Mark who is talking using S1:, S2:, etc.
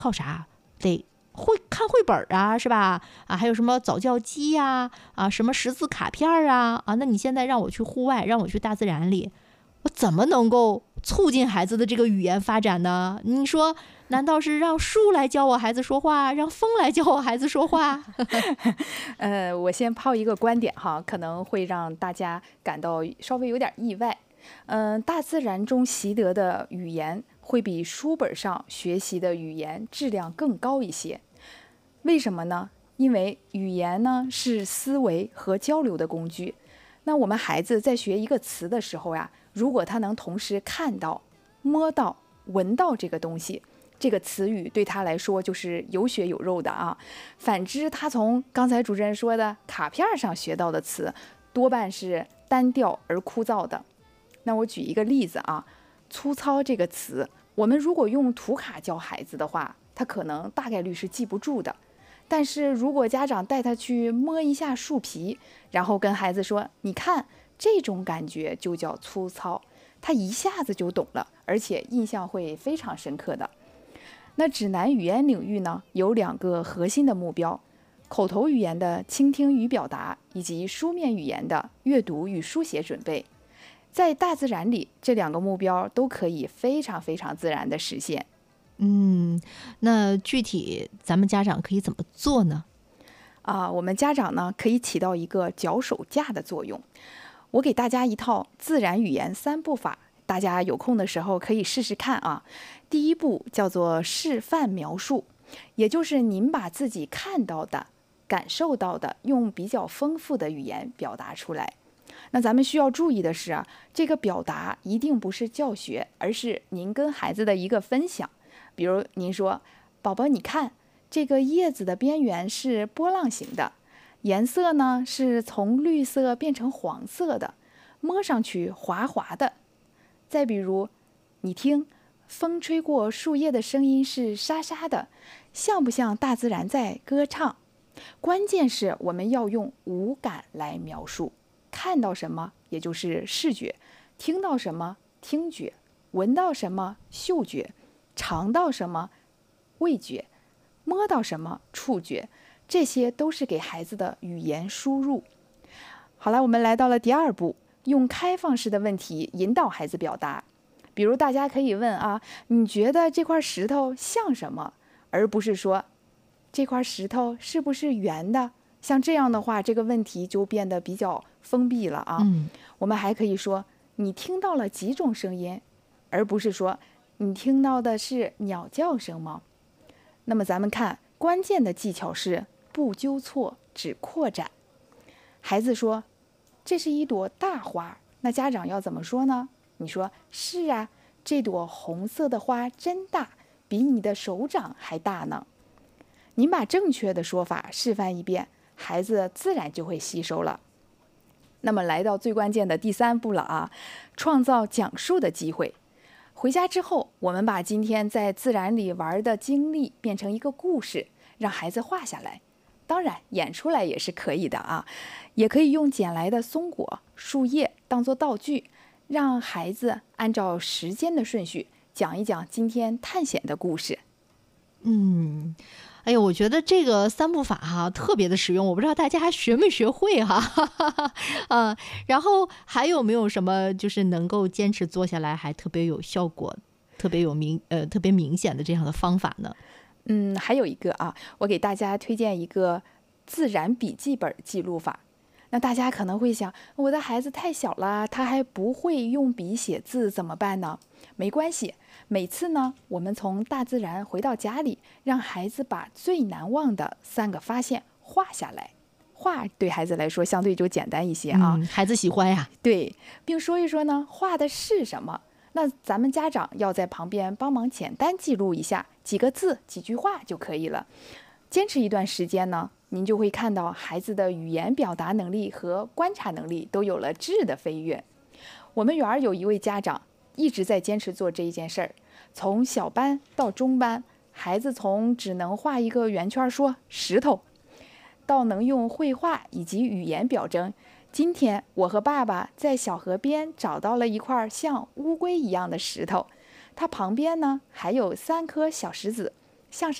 S1: 靠啥？得会看绘本啊，是吧？啊，还有什么早教机呀，什么识字卡片啊，那你现在让我去户外，让我去大自然里，我怎么能够促进孩子的这个语言发展呢？你说，难道是让树来教我孩子说话，让风来教我孩子说话？
S2: 我先抛一个观点哈，可能会让大家感到稍微有点意外。大自然中习得的语言会比书本上学习的语言质量更高一些。为什么呢？因为语言呢是思维和交流的工具。那我们孩子在学一个词的时候呀，如果他能同时看到、摸到、闻到这个东西，这个词语对他来说就是有血有肉的啊。反之，他从刚才主持人说的卡片上学到的词，多半是单调而枯燥的。那我举一个例子啊，粗糙这个词，我们如果用图卡教孩子的话，他可能大概率是记不住的。但是如果家长带他去摸一下树皮，然后跟孩子说，你看，这种感觉就叫粗糙，他一下子就懂了，而且印象会非常深刻的。那指南语言领域呢，有2个核心的目标：口头语言的倾听与表达，以及书面语言的阅读与书写准备。在大自然里，这2个目标都可以非常非常自然的实现。
S1: 那具体咱们家长可以怎么做呢？
S2: 我们家长呢可以起到一个脚手架的作用。我给大家一套自然语言3步法，大家有空的时候可以试试看啊。第一步叫做示范描述，也就是您把自己看到的、感受到的，用比较丰富的语言表达出来。那咱们需要注意的是啊，这个表达一定不是教学，而是您跟孩子的一个分享。比如您说，宝宝你看，这个叶子的边缘是波浪形的，颜色呢是从绿色变成黄色的，摸上去滑滑的。再比如，你听，风吹过树叶的声音是沙沙的，像不像大自然在歌唱？关键是我们要用五感来描述，看到什么也就是视觉，听到什么听觉，闻到什么嗅觉，尝到什么味觉，摸到什么触觉，这些都是给孩子的语言输入。好了，我们来到了第2步，用开放式的问题引导孩子表达。比如大家可以问啊，你觉得这块石头像什么？而不是说这块石头是不是圆的？像这样的话，这个问题就变得比较封闭了啊。我们还可以说，你听到了几种声音，而不是说你听到的是鸟叫声吗？那么咱们看，关键的技巧是不纠错，只扩展。孩子说，这是一朵大花，那家长要怎么说呢？你说，是啊，这朵红色的花真大，比你的手掌还大呢。您把正确的说法示范一遍，孩子自然就会吸收了。那么来到最关键的第3步了啊，创造讲述的机会。回家之后，我们把今天在自然里玩的经历变成一个故事，让孩子画下来。当然，演出来也是可以的啊，也可以用捡来的松果、树叶当做道具，让孩子按照时间的顺序讲一讲今天探险的故事。
S1: 哎呦，我觉得这个3步法特别的实用，我不知道大家学没学会然后还有没有什么就是能够坚持做下来还特别有效果、特别明显的这样的方法呢？
S2: 还有一个啊，我给大家推荐一个自然笔记本记录法。那大家可能会想，我的孩子太小了，他还不会用笔写字怎么办呢？没关系，每次呢，我们从大自然回到家里，让孩子把最难忘的3个发现画下来。画对孩子来说相对就简单一些啊，
S1: 孩子喜欢呀。
S2: 对，并说一说呢，画的是什么。那咱们家长要在旁边帮忙简单记录一下，几个字、几句话就可以了。坚持一段时间呢，您就会看到孩子的语言表达能力和观察能力都有了质的飞跃。我们园儿有一位家长一直在坚持做这一件事儿，从小班到中班，孩子从只能画一个圆圈说石头，到能用绘画以及语言表征。今天我和爸爸在小河边找到了一块像乌龟一样的石头，它旁边呢还有3颗小石子， 像是